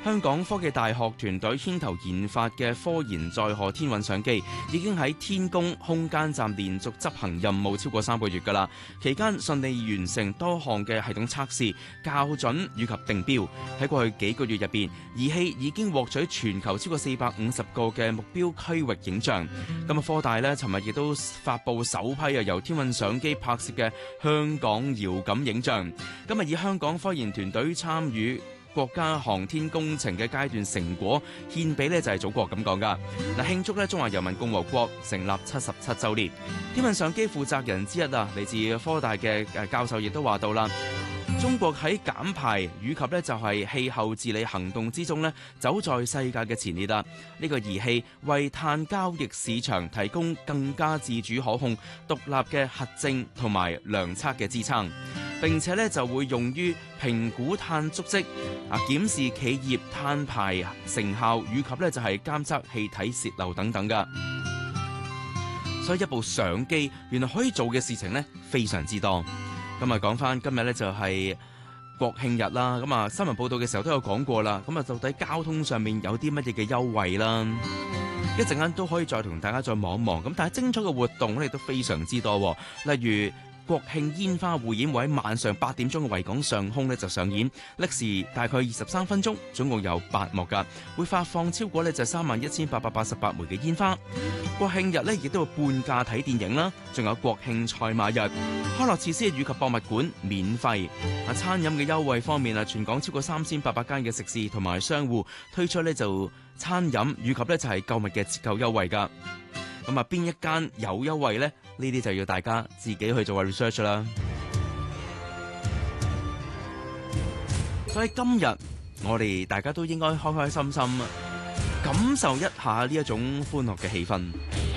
香港科技大學團隊牽頭研發嘅科研載荷天韻相機已經喺天宮空間站連續執行任務超過3個月㗎啦。期間順利完成多項嘅系統測試、校準以及定標。喺過去幾個月入邊，儀器已經獲取全球超過450個嘅目標區域影像。咁科大呢，尋日亦都發布首批由天韻相機拍攝嘅香港遙感影像。今日以香港科研團隊參與國家航天工程嘅階段成果獻俾呢就係祖國咁講噶。嗱，慶祝呢中華人民共和國成立77週年。天韻相機負責人之一啊，嚟自科大嘅教授亦都話到啦，中國喺減排以及呢就係氣候治理行動之中呢，走在世界嘅前列啦。呢個儀器為碳交易市場提供更加自主可控、獨立嘅核證同埋量測嘅支撐。並且咧就會用於評估碳足跡、檢視企業碳排成效，以及咧就係監測氣體洩漏等等噶。所以一部相機原來可以做嘅事情咧非常之多。咁啊講翻今日咧就係國慶日啦，咁啊新聞報道嘅時候都有講過啦。咁啊到底交通上面有啲乜嘢嘅優惠啦？一陣間都可以再同大家再望一望。咁但係精彩嘅活動咧都非常之多，例如國慶煙花匯演會喺晚上8點鐘嘅維港上空咧就上演，歷時大概23分鐘，總共有8幕噶，會發放超過咧就31,888枚嘅煙花。國慶日咧亦都會半價睇電影啦，仲有國慶賽馬日，康樂設施以及博物館免費。餐飲嘅優惠方面全港超過3,800間嘅食肆同埋商戶推出咧就餐飲以及咧就係購物嘅折扣優惠噶。咁啊，邊一間有優惠呢？呢啲就要大家自己去做下 research 啦。所以今日我哋大家都應該開開心心，感受一下呢一種歡樂嘅氣氛。